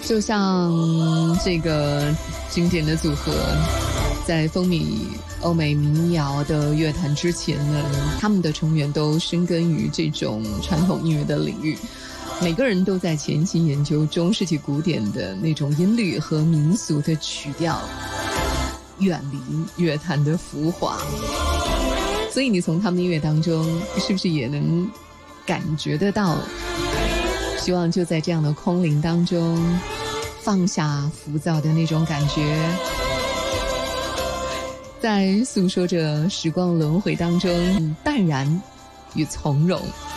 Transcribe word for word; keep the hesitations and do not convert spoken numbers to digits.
就像这个经典的组合在风靡欧美民谣的乐坛之前呢，他们的成员都深耕于这种传统音乐的领域，每个人都在潜心研究中世纪古典的那种音律和民俗的曲调，远离乐坛的浮华。所以你从他们的音乐当中是不是也能感觉得到，希望就在这样的空灵当中放下浮躁的那种感觉，在诉说着时光轮回当中淡然与从容。